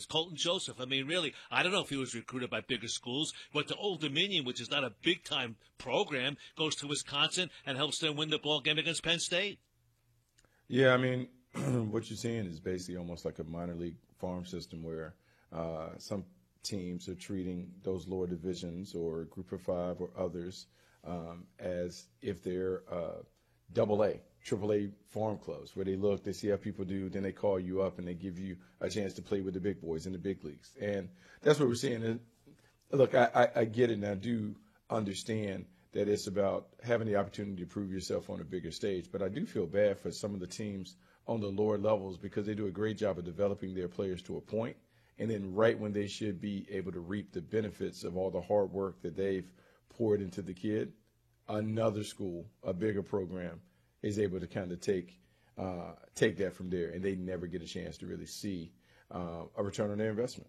Colton Joseph. I mean, really, I don't know if he was recruited by bigger schools, but to Old Dominion, which is not a big-time program, goes to Wisconsin and helps them win the ball game against Penn State. Yeah, I mean, what you're seeing is basically almost like a minor league farm system where some teams are treating those lower divisions or Group of Five or others as if they're double A, triple A farm clubs, where they look, they see how people do, then they call you up and they give you a chance to play with the big boys in the big leagues. And that's what we're seeing. And look, I get it, and I do understand that it's about having the opportunity to prove yourself on a bigger stage. But I do feel bad for some of the teams on the lower levels because they do a great job of developing their players to a point, and then right when they should be able to reap the benefits of all the hard work that they've poured into the kid, another school, a bigger program, is able to kind of take that from there, and they never get a chance to really see a return on their investment.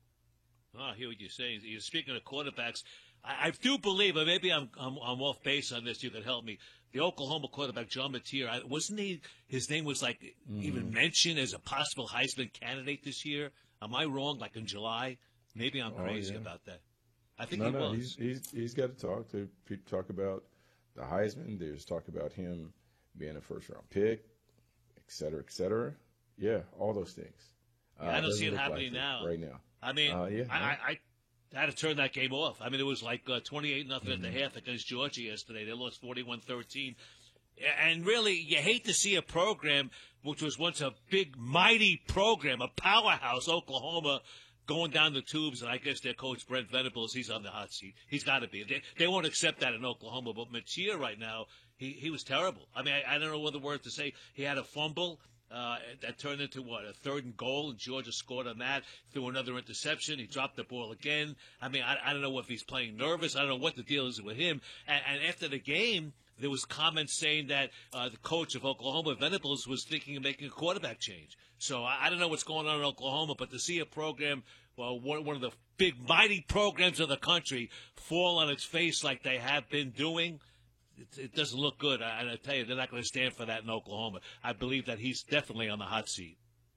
Oh, I hear what you're saying. You're speaking of quarterbacks. I do believe, or maybe I'm off base on this. You could help me. The Oklahoma quarterback, John Mateer, wasn't he? His name was even mentioned as a possible Heisman candidate this year. Am I wrong? Like in July? Maybe I'm crazy about that. I think he was. He's got to talk to people. Talk about the Heisman. There's talk about him being a first-round pick, et cetera, et cetera. Yeah, all those things. I don't see it happening now. Right now. I mean, I had to turn that game off. I mean, it was like 28-0 at the half against Georgia yesterday. They lost 41-13. And really, you hate to see a program which was once a big, mighty program, a powerhouse, Oklahoma, going down the tubes. And I guess their coach, Brent Venables, he's on the hot seat. He's got to be. They won't accept that in Oklahoma. But Mateer right now, he was terrible. I mean, I don't know what the word to say. He had a fumble. That turned into, a 3rd and goal, and Georgia scored on that, threw another interception. He dropped the ball again. I mean, I don't know if he's playing nervous. I don't know what the deal is with him. And after the game, there was comments saying that the coach of Oklahoma, Venables, was thinking of making a quarterback change. So I don't know what's going on in Oklahoma, but to see a program, one of the big, mighty programs of the country, fall on its face like they have been doing, it doesn't look good. And I tell you, they're not going to stand for that in Oklahoma. I believe that he's definitely on the hot seat.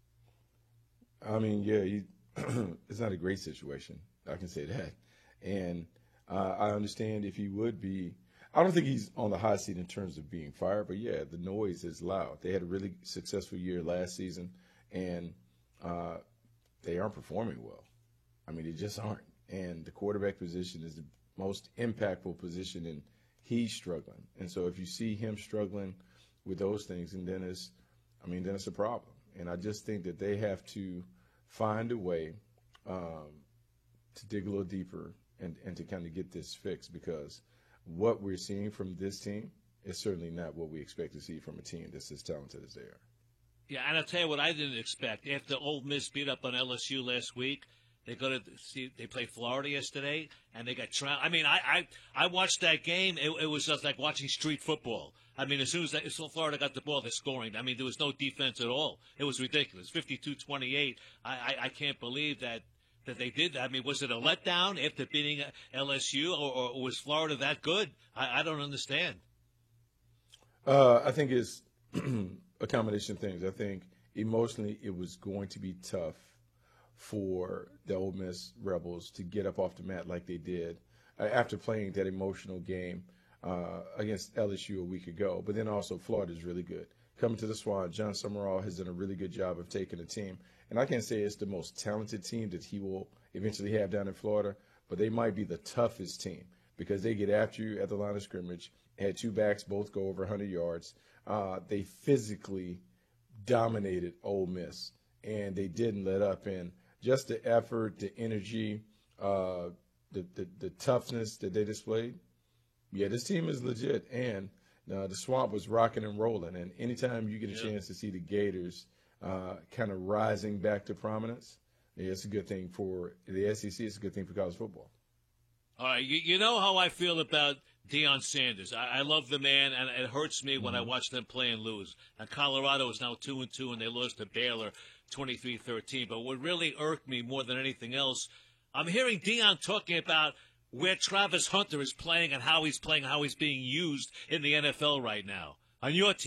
I mean, yeah, it's not a great situation. I can say that. And I understand if he would be – I don't think he's on the hot seat in terms of being fired, but, yeah, the noise is loud. They had a really successful year last season, and they aren't performing well. I mean, they just aren't. And the quarterback position is the most impactful position in – he's struggling. And so if you see him struggling with those things, and then it's a problem. And I just think that they have to find a way to dig a little deeper and to kind of get this fixed, because what we're seeing from this team is certainly not what we expect to see from a team that's as talented as they are. Yeah, and I'll tell you what I didn't expect. After Ole Miss beat up on LSU last week, they played Florida yesterday, and they got trounced. I mean, I watched that game. It was just like watching street football. I mean, as soon as Florida got the ball, they're scoring. I mean, there was no defense at all. It was ridiculous. 52-28. I can't believe that they did that. I mean, was it a letdown after beating LSU, or was Florida that good? I don't understand. I think it's a combination of things. I think emotionally it was going to be tough for the Ole Miss Rebels to get up off the mat like they did after playing that emotional game against LSU a week ago. But then also Florida's really good. Coming to the Swamp, John Summerall has done a really good job of taking a team. And I can't say it's the most talented team that he will eventually have down in Florida, but they might be the toughest team because they get after you at the line of scrimmage. Had 2 backs, both go over 100 yards. They physically dominated Ole Miss, and they didn't let up. And just the effort, the energy, the toughness that they displayed. Yeah, this team is legit. And the Swamp was rocking and rolling. And anytime you get a chance to see the Gators kind of rising back to prominence, yeah, it's a good thing for the SEC. It's a good thing for college football. All right, you know how I feel about Deion Sanders. I love the man, and it hurts me when I watch them play and lose. And Colorado is now 2-2, and they lost to Baylor 23-13. But what really irked me more than anything else, I'm hearing Deion talking about where Travis Hunter is playing and how he's being used in the NFL right now on your team.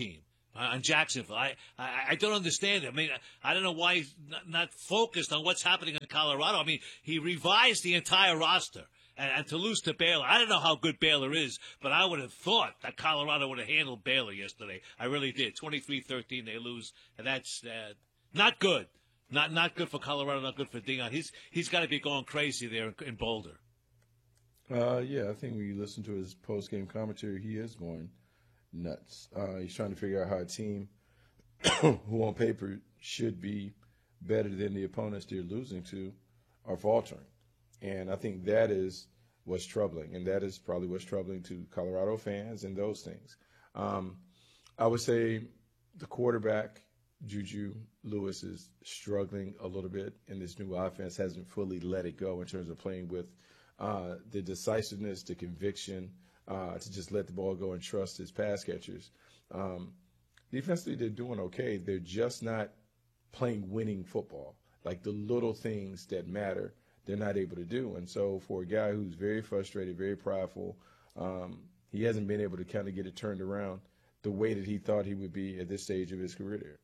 on Jacksonville. I don't understand it. I mean, I don't know why he's not focused on what's happening in Colorado. I mean, he revised the entire roster. And to lose to Baylor, I don't know how good Baylor is, but I would have thought that Colorado would have handled Baylor yesterday. I really did. 23-13, they lose, and that's not good. Not good for Colorado, not good for Deion. He's got to be going crazy there in Boulder. Yeah, I think when you listen to his post-game commentary, he is going nuts. He's trying to figure out how a team who on paper should be better than the opponents they're losing to are faltering. And I think that is what's troubling, and that is probably what's troubling to Colorado fans and those things. I would say the quarterback, Juju Lewis, is struggling a little bit in this new offense, hasn't fully let it go in terms of playing with the decisiveness, the conviction, to just let the ball go and trust his pass catchers. Defensively, they're doing okay. They're just not playing winning football. Like the little things that matter, they're not able to do. And so for a guy who's very frustrated, very prideful, he hasn't been able to kind of get it turned around the way that he thought he would be at this stage of his career there.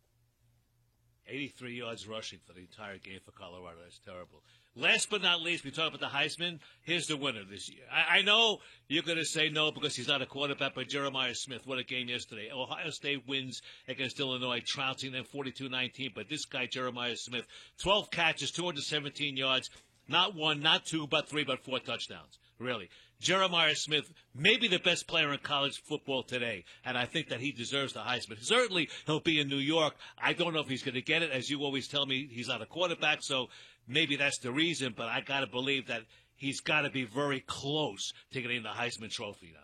83 yards rushing for the entire game for Colorado. That's terrible. Last but not least, we talk about the Heisman. Here's the winner this year. I know you're going to say no because he's not a quarterback, but Jeremiah Smith, what a game yesterday. Ohio State wins against Illinois, trouncing them 42-19. But this guy, Jeremiah Smith, 12 catches, 217 yards, not one, not two, but three, but four touchdowns. Really. Jeremiah Smith, maybe the best player in college football today, and I think that he deserves the Heisman. Certainly, he'll be in New York. I don't know if he's going to get it. As you always tell me, he's not a quarterback, so maybe that's the reason, but I got to believe that he's got to be very close to getting the Heisman Trophy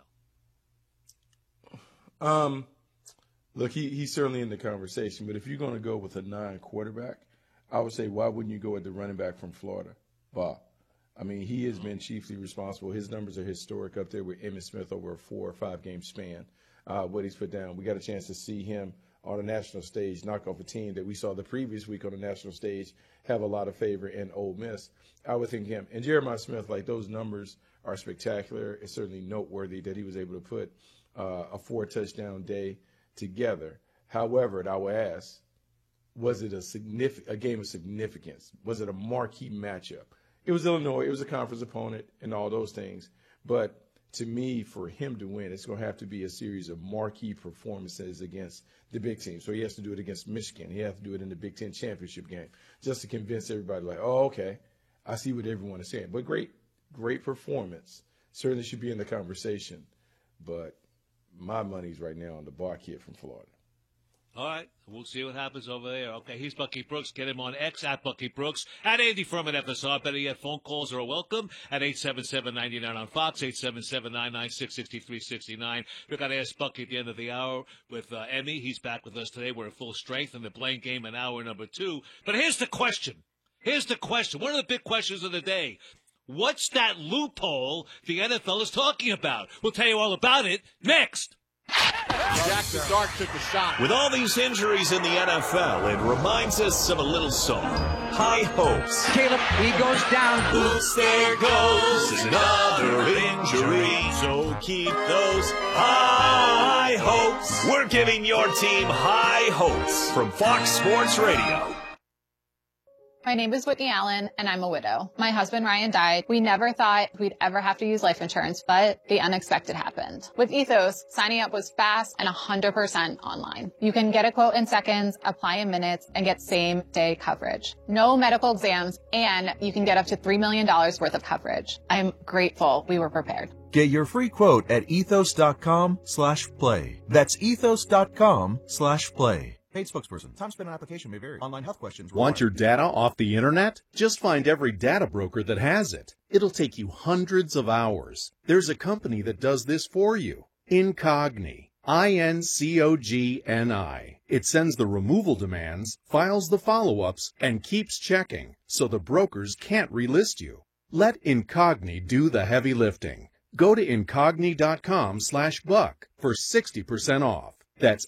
now. Look, he's certainly in the conversation, but if you're going to go with a non-quarterback, I would say why wouldn't you go with the running back from Florida, Bob? I mean, he has been chiefly responsible. His numbers are historic up there with Emmitt Smith over a 4 or 5 game span, what he's put down. We got a chance to see him on a national stage knock off a team that we saw the previous week on the national stage have a lot of favor in Ole Miss. I would think him. And Jeremiah Smith, like, those numbers are spectacular. It's certainly noteworthy that he was able to put a 4-touchdown day together. However, I would ask, was it a game of significance? Was it a marquee matchup? It was Illinois. It was a conference opponent and all those things. But to me, for him to win, it's going to have to be a series of marquee performances against the big team. So he has to do it against Michigan. He has to do it in the Big Ten championship game just to convince everybody, like, oh, okay, I see what everyone is saying. But great performance. Certainly should be in the conversation. But my money's right now on the bar kid from Florida. All right, we'll see what happens over there. Okay, he's Bucky Brooks. Get him on X at Bucky Brooks. At Andy Furman FSR. Better yet, phone calls are welcome at 877-99 on Fox, 877-996-6369. We're going to ask Bucky at the end of the hour with Emmy. He's back with us today. We're at full strength in the Blaine game in hour number 2. But here's the question. One of the big questions of the day. What's that loophole the NFL is talking about? We'll tell you all about it next. Jackson Dart took a shot. With all these injuries in the NFL, it reminds us of a little song. High hopes. Caleb, he goes down. Oops, there goes another injury. So keep those high hopes. We're giving your team high hopes from Fox Sports Radio. My name is Whitney Allen, and I'm a widow. My husband, Ryan, died. We never thought we'd ever have to use life insurance, but the unexpected happened. With Ethos, signing up was fast and 100% online. You can get a quote in seconds, apply in minutes, and get same-day coverage. No medical exams, and you can get up to $3 million worth of coverage. I'm grateful we were prepared. Get your free quote at ethos.com/play. That's ethos.com/play. Paid spokesperson. Time spent on application may vary. Online health questions. Want your data off the internet? Just find every data broker that has it. It'll take you hundreds of hours. There's a company that does this for you. Incogni. INCOGNI. It sends the removal demands, files the follow-ups, and keeps checking, so the brokers can't relist you. Let Incogni do the heavy lifting. Go to incogni.com/buck for 60% off. That's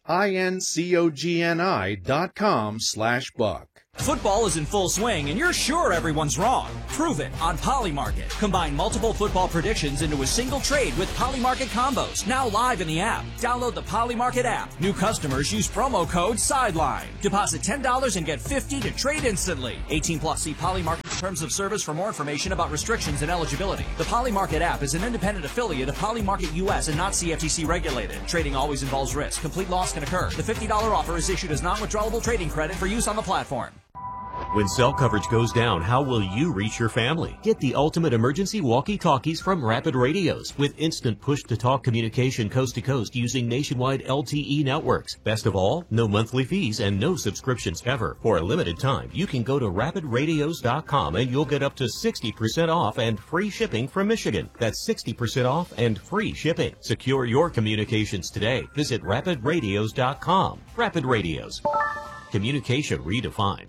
INCOGNI.com/buck. Football is in full swing, and you're sure everyone's wrong. Prove it on Polymarket. Combine multiple football predictions into a single trade with Polymarket combos. Now live in the app. Download the Polymarket app. New customers use promo code SIDELINE. Deposit $10 and get $50 to trade instantly. 18 plus. See Polymarket terms of service for more information about restrictions and eligibility. The Polymarket app is an independent affiliate of Polymarket US and not CFTC regulated. Trading always involves risk. Complete loss can occur. The $50 offer is issued as non-withdrawable trading credit for use on the platform. When cell coverage goes down, how will you reach your family? Get the ultimate emergency walkie-talkies from Rapid Radios with instant push-to-talk communication coast to coast using nationwide LTE networks. Best of all, no monthly fees and no subscriptions ever. For a limited time, you can go to rapidradios.com and you'll get up to 60% off and free shipping from Michigan. That's 60% off and free shipping. Secure your communications today. Visit rapidradios.com. Rapid Radios. Communication redefined.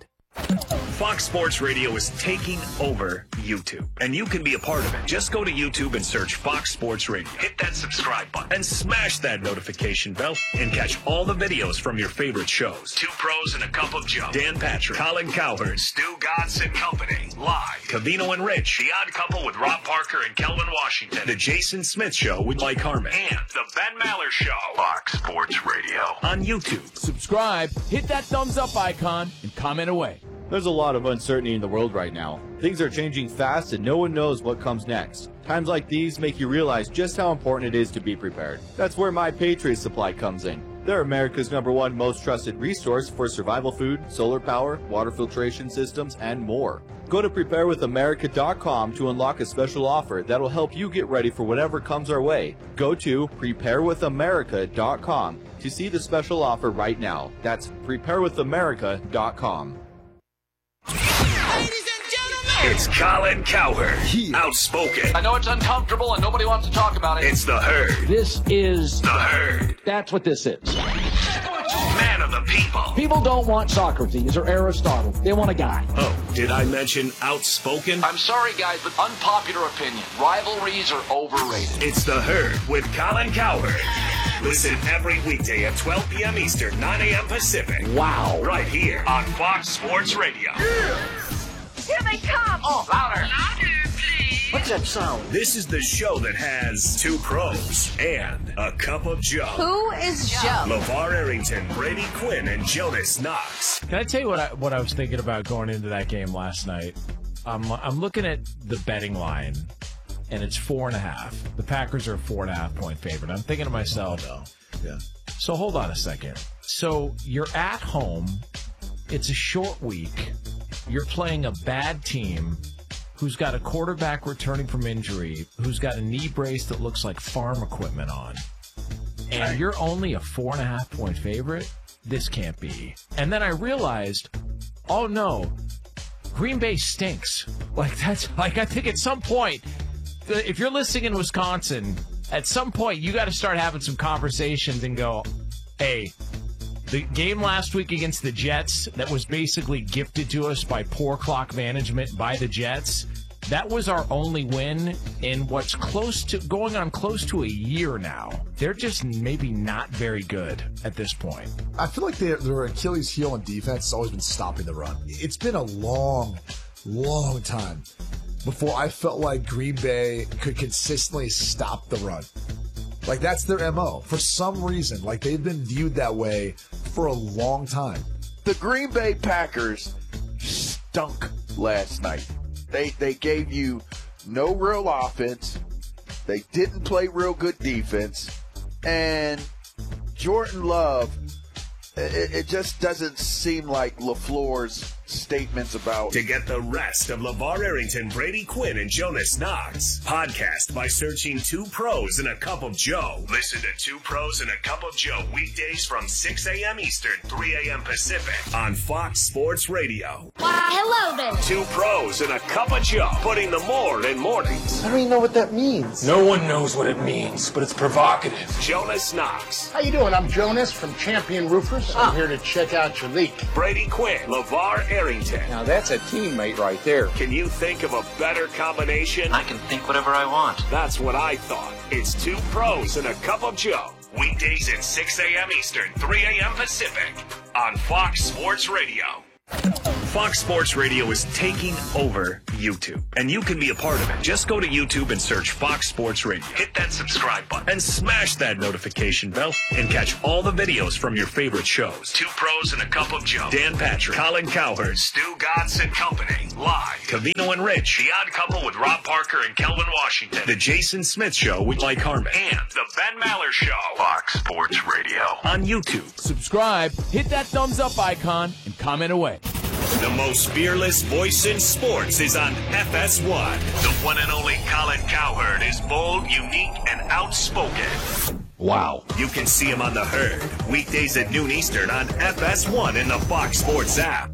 Fox Sports Radio is taking over YouTube, and you can be a part of it. Just go to YouTube and search Fox Sports Radio. Hit that subscribe button and smash that notification bell and catch all the videos from your favorite shows. Two Pros and a Cup of Joe. Dan Patrick, Colin Cowherd, Stu Gatz and Company. Live. Cavino and Rich. The Odd Couple with Rob Parker and Kelvin Washington. The Jason Smith Show with Mike Harmon. And the Ben Maller Show. Fox Sports Radio on YouTube. Subscribe, hit that thumbs up icon, and comment away. There's a lot of uncertainty in the world right now. Things are changing fast and no one knows what comes next. Times like these make you realize just how important it is to be prepared. That's where My Patriot Supply comes in. They're America's #1 most trusted resource for survival food, solar power, water filtration systems, and more. Go to preparewithamerica.com to unlock a special offer that'll help you get ready for whatever comes our way. Go to preparewithamerica.com to see the special offer right now. That's preparewithamerica.com. It's Colin Cowherd, outspoken. I know it's uncomfortable and nobody wants to talk about it. It's the Herd. This is the Herd. That's what this is. Man of the people. People don't want Socrates or Aristotle. They want a guy. Oh, did I mention outspoken? I'm sorry, guys, but unpopular opinion. Rivalries are overrated. It's the Herd with Colin Cowherd. Listen every weekday at 12 p.m. Eastern, 9 a.m. Pacific. Wow. Right here on Fox Sports Radio. Yeah. Here they come. Oh, louder. Louder, please. What's that sound? This is the show that has two pros and a cup of Joe. Who is Joe? LeVar Arrington, Brady Quinn, and Jonas Knox. Can I tell you what I was thinking about going into that game last night? I'm looking at the betting line, and it's 4.5. The Packers are a 4.5 point favorite. I'm thinking to myself, yeah. So hold on a second. So you're at home. It's a short week. You're playing a bad team who's got a quarterback returning from injury, who's got a knee brace that looks like farm equipment on, and you're only a 4.5 point favorite? This can't be. And then I realized, oh no, Green Bay stinks. I think at some point, if you're listening in Wisconsin, at some point you got to start having some conversations and go, hey, the game last week against the Jets that was basically gifted to us by poor clock management by the Jets, that was our only win in what's close to going on close to a year now. They're just maybe not very good at this point. I feel like their Achilles heel on defense has always been stopping the run. It's been a long time before I felt like Green Bay could consistently stop the run. Like, that's their MO. For some reason, like, they've been viewed that way for a long time. The Green Bay Packers stunk last night. They gave you no real offense. They didn't play real good defense. And Jordan Love, it just doesn't seem like LaFleur's statements about... To get the rest of LeVar Arrington, Brady Quinn, and Jonas Knox, podcast by searching Two Pros and a Cup of Joe. Listen to Two Pros and a Cup of Joe weekdays from 6 a.m. Eastern, 3 a.m. Pacific on Fox Sports Radio. Hello there. Two Pros and a Cup of Joe, putting the more in mornings. I don't even know what that means. No one knows what it means, but it's provocative. Jonas Knox. How you doing? I'm Jonas from Champion Roofers. I'm here to check out your leak. Brady Quinn, LeVar Arrington. Now that's a teammate right there. Can you think of a better combination? I can think whatever I want. That's what I thought. It's Two Pros and a Cup of Joe Weekdays at 6 a.m. Eastern, 3 a.m. Pacific on Fox Sports Radio. Fox Sports Radio is taking over YouTube, and you can be a part of it. Just go to YouTube and search Fox Sports Radio. Hit that subscribe button and smash that notification bell and catch all the videos from your favorite shows. Two Pros and a Cup of Joe, Dan Patrick, Colin Cowherd, Stu Gotts and Company, live. Cavino and Rich, The Odd Couple with Rob Parker and Kelvin Washington, The Jason Smith Show with Mike Harmon, and The Ben Maller Show. Fox Sports Radio on YouTube. Subscribe, hit that thumbs up icon, and comment away. The most fearless voice in sports is on FS1. The one and only Colin Cowherd is bold, unique, and outspoken. Wow. You can see him on The Herd, weekdays at noon Eastern on FS1 in the Fox Sports app.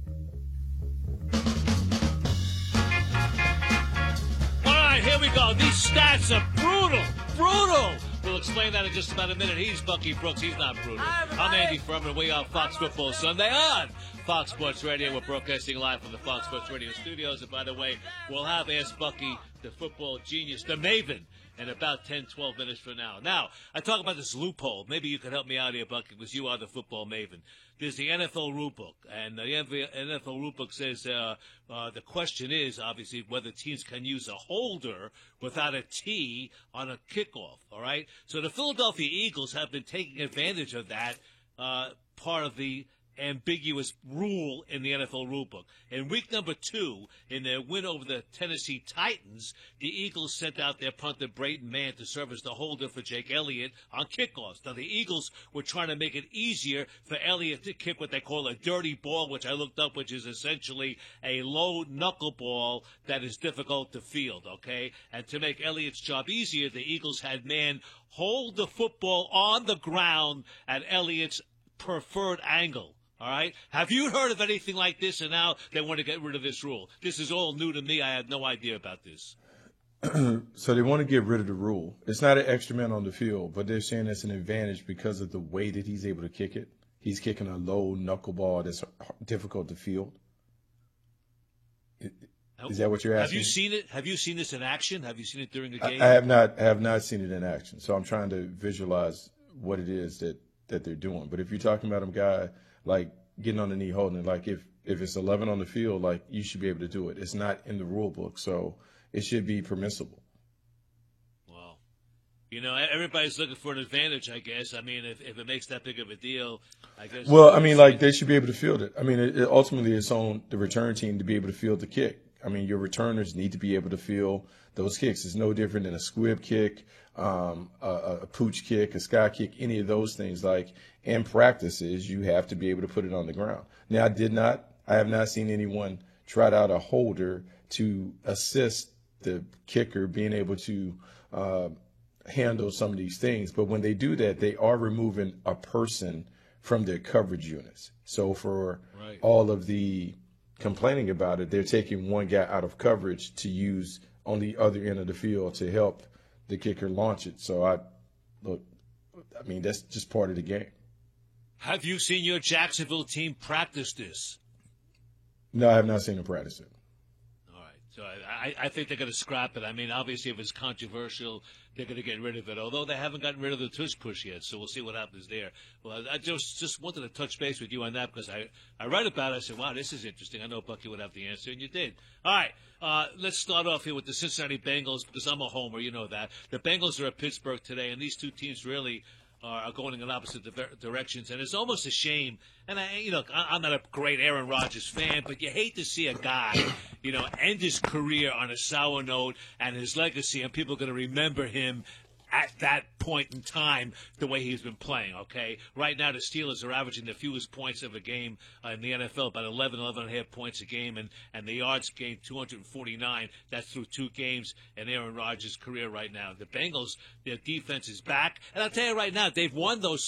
All right, here we go. These stats are brutal. Brutal. We'll explain that in just about a minute. He's Bucky Brooks. He's not brutal. I'm Andy Furman. We are Fox Football Sunday on Fox Sports Radio. We're broadcasting live from the Fox Sports Radio studios. And by the way, we'll have Ask Bucky, the football genius, the Maven, in about 10, 12 minutes from now. Now, I talk about this loophole. Maybe you can help me out here, Bucky, because you are the football Maven. There's the NFL rulebook, and the NFL rulebook says the question is, obviously, whether teams can use a holder without a tee on a kickoff, all right? So the Philadelphia Eagles have been taking advantage of that part of the ambiguous rule in the NFL rulebook. In week number 2, in their win over the Tennessee Titans, the Eagles sent out their punter Brayton Mann to serve as the holder for Jake Elliott on kickoffs. Now, the Eagles were trying to make it easier for Elliott to kick what they call a dirty ball, which I looked up, which is essentially a low knuckleball that is difficult to field, okay? And to make Elliott's job easier, the Eagles had Mann hold the football on the ground at Elliott's preferred angle. All right? Have you heard of anything like this, and now they want to get rid of this rule? This is all new to me. I had no idea about this. So they want to get rid of the rule. It's not an extra man on the field, but they're saying it's an advantage because of the way that he's able to kick it. He's kicking a low knuckleball that's difficult to field. Is that what you're asking? Have you seen it? Have you seen this in action? Have you seen it during the game? I have not. I have not seen it in action. So I'm trying to visualize what it is that they're doing. But if you're talking about a guy like getting on the knee holding it, like if it's 11 on the field, like you should be able to do it. It's not in the rule book, so it should be permissible. Well, you know, everybody's looking for an advantage, I guess. I mean, if it makes that big of a deal, I guess. Well, I mean, like they should be able to field it. I mean, it ultimately it's on the return team to be able to field the kick. I mean, your returners need to be able to field those kicks. It's no different than a squib kick, a pooch kick, a sky kick, any of those things. Like in practices, you have to be able to put it on the ground. Now, I have not seen anyone trot out a holder to assist the kicker being able to handle some of these things. But when they do that, they are removing a person from their coverage units. So for all of the complaining about it, they're taking one guy out of coverage to use on the other end of the field to help the kicker launch it. So I mean, that's just part of the game. Have you seen your Jacksonville team practice this? No, I have not seen them practice it. All right. So I think they're going to scrap it. I mean, obviously, if it's controversial, they're going to get rid of it, although they haven't gotten rid of the tush push yet, so we'll see what happens there. Well, I just wanted to touch base with you on that because I read about it. I said, wow, this is interesting. I know Bucky would have the answer, and you did. All right, let's start off here with the Cincinnati Bengals because I'm a homer, you know that. The Bengals are at Pittsburgh today, and these two teams really are going in opposite directions, and it's almost a shame. And I'm not a great Aaron Rodgers fan, but you hate to see a guy, end his career on a sour note and his legacy, and people are going to remember him at that point in time the way he's been playing, okay? Right now, the Steelers are averaging the fewest points of a game in the NFL, about 11.5 points a game, and the yards gained 249. That's through 2 games in Aaron Rodgers' career right now. The Bengals, their defense is back, and I'll tell you right now, they've won those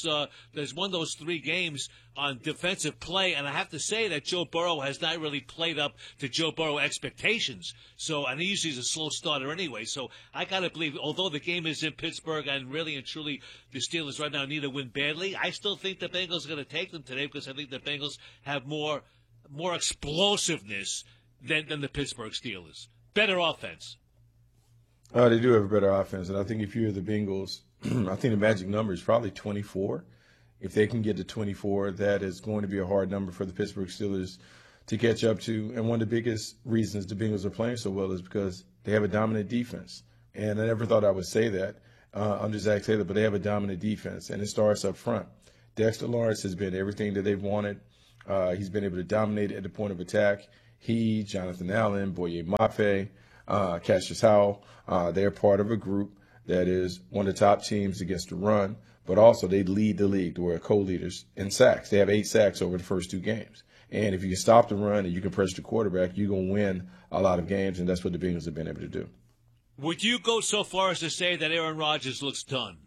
3 games on defensive play, and I have to say that Joe Burrow has not really played up to Joe Burrow expectations. So, and he usually is a slow starter anyway. So I got to believe, although the game is in Pittsburgh and really and truly the Steelers right now need to win badly, I still think the Bengals are going to take them today because I think the Bengals have more explosiveness than the Pittsburgh Steelers. Better offense. They do have a better offense, and I think if you're the Bengals, I think the magic number is probably 24. If they can get to 24, that is going to be a hard number for the Pittsburgh Steelers to catch up to. And one of the biggest reasons the Bengals are playing so well is because they have a dominant defense. And I never thought I would say that under Zach Taylor, but they have a dominant defense, and it starts up front. Dexter Lawrence has been everything that they've wanted. He's been able to dominate at the point of attack. He, Jonathan Allen, Boye Mafe, Cassius Howell, they're part of a group that is one of the top teams against the run, but also they lead the league. They're co-leaders in sacks. They have 8 sacks over the first 2 games. And if you can stop the run and you can pressure the quarterback, you're going to win a lot of games, and that's what the Bengals have been able to do. Would you go so far as to say that Aaron Rodgers looks done?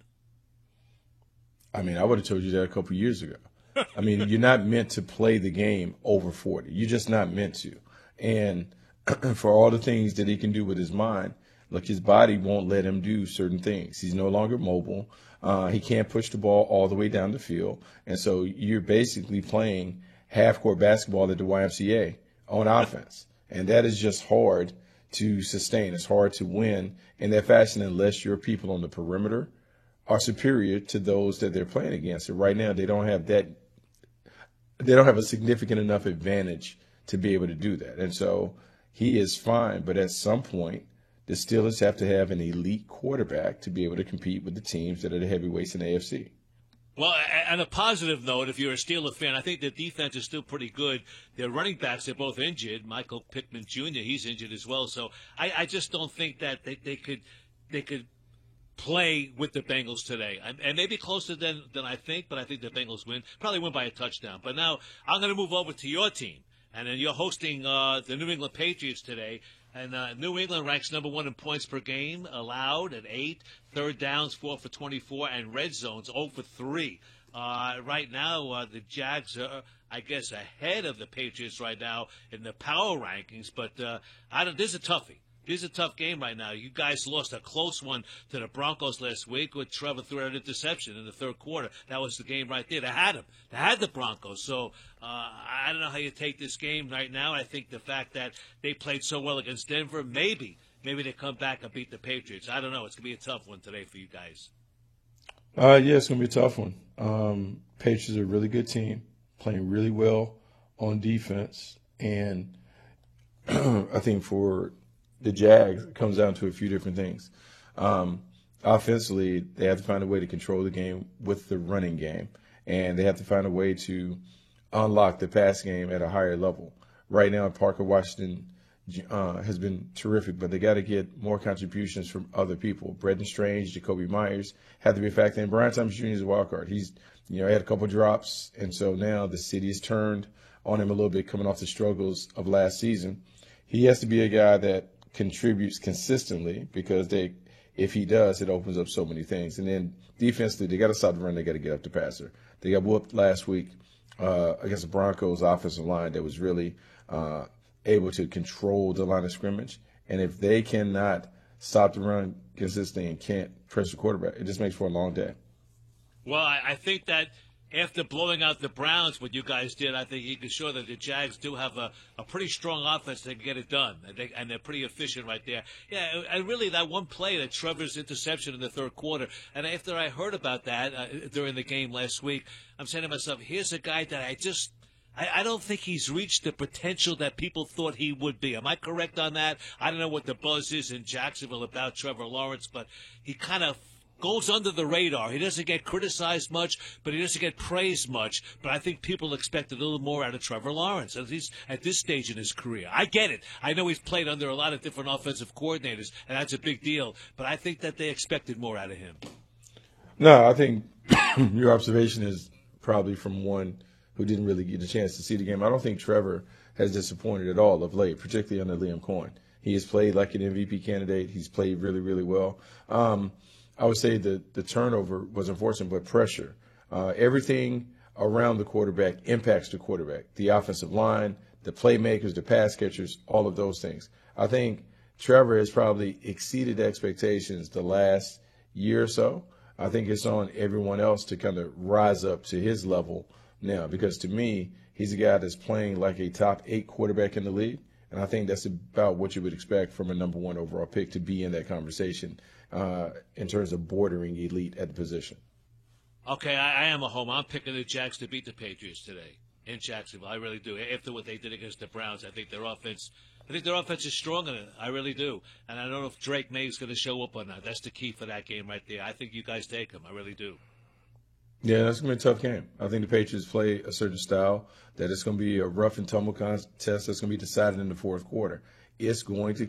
I mean, I would have told you that a couple years ago. I mean, you're not meant to play the game over 40. You're just not meant to. And for all the things that he can do with his mind, look, his body won't let him do certain things. He's no longer mobile. He can't push the ball all the way down the field. And so you're basically playing half-court basketball at the YMCA on offense. And that is just hard to sustain. It's hard to win in that fashion unless your people on the perimeter are superior to those that they're playing against. And right now, they don't have a significant enough advantage to be able to do that. And so he is fine, but at some point, the Steelers have to have an elite quarterback to be able to compete with the teams that are the heavyweights in the AFC. Well, on a positive note, if you're a Steeler fan, I think the defense is still pretty good. Their running backs are both injured. Michael Pittman Jr., he's injured as well. So I just don't think that they could play with the Bengals today. And maybe closer than I think, but I think the Bengals win. Probably win by a touchdown. But now I'm going to move over to your team. And then you're hosting the New England Patriots today. And New England ranks number 1 in points per game allowed at 8, third downs 4 for 24, and red zones 0 for 3. Right now, the Jags are, I guess, ahead of the Patriots right now in the power rankings. But this is a toughie. This is a tough game right now. You guys lost a close one to the Broncos last week with Trevor threw an interception in the third quarter. That was the game right there. They had him. They had the Broncos. So I don't know how you take this game right now. I think the fact that they played so well against Denver, maybe they come back and beat the Patriots. I don't know. It's going to be a tough one today for you guys. Yeah, it's going to be a tough one. Patriots are a really good team, playing really well on defense. And I think for the Jags, it comes down to a few different things. Offensively, they have to find a way to control the game with the running game, and they have to find a way to unlock the pass game at a higher level. Right now, Parker Washington has been terrific, but they got to get more contributions from other people. Brendan Strange, Jacoby Myers have to be a factor, and Brian Thomas Jr. is a wild card. He's had a couple drops, and so now the city has turned on him a little bit coming off the struggles of last season. He has to be a guy that contributes consistently because if he does, it opens up so many things. And then defensively, they got to stop the run. They got to get up the passer. They got whooped last week against the Broncos offensive line that was really able to control the line of scrimmage. And if they cannot stop the run consistently and can't press the quarterback, it just makes for a long day. Well, I think that after blowing out the Browns, what you guys did, I think you can show that the Jags do have a pretty strong offense that can get it done, and they're pretty efficient right there. Yeah, and really that one play, that Trevor's interception in the third quarter, and after I heard about that during the game last week, I'm saying to myself, here's a guy that I don't think he's reached the potential that people thought he would be. Am I correct on that? I don't know what the buzz is in Jacksonville about Trevor Lawrence, but he kind of goes under the radar. He doesn't get criticized much, but he doesn't get praised much. But I think people expect a little more out of Trevor Lawrence, at least at this stage in his career. I get it. I know he's played under a lot of different offensive coordinators, and that's a big deal. But I think that they expected more out of him. No, I think your observation is probably from one who didn't really get a chance to see the game. I don't think Trevor has disappointed at all of late, particularly under Liam Cohen. He has played like an MVP candidate. He's played really, really well. I would say that the turnover was unfortunate, but pressure. Everything around the quarterback impacts the quarterback. The offensive line, the playmakers, the pass catchers, all of those things. I think Trevor has probably exceeded expectations the last year or so. I think it's on everyone else to kind of rise up to his level now, because to me, he's a guy that's playing like a top 8 quarterback in the league. And I think that's about what you would expect from a number 1 overall pick to be in that conversation in terms of bordering elite at the position. Okay, I am a homer. I'm picking the Jags to beat the Patriots today in Jacksonville. I really do. After what they did against the Browns, I think their offense is stronger than it. I really do. And I don't know if Drake May is going to show up or not. That's the key for that game right there. I think you guys take him. I really do. Yeah, that's going to be a tough game. I think the Patriots play a certain style that it's going to be a rough and tumble contest that's going to be decided in the fourth quarter. It's going to